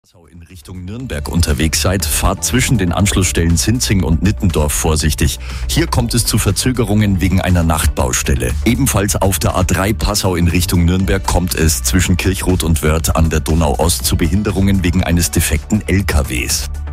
In Richtung Nürnberg unterwegs seid, fahrt zwischen den Anschlussstellen Sinzing und Nittendorf vorsichtig. Hier kommt es zu Verzögerungen wegen einer Nachtbaustelle. Ebenfalls auf der A3 Passau in Richtung Nürnberg kommt es zwischen Kirchroth und Wörth an der Donau Ost zu Behinderungen wegen eines defekten LKWs.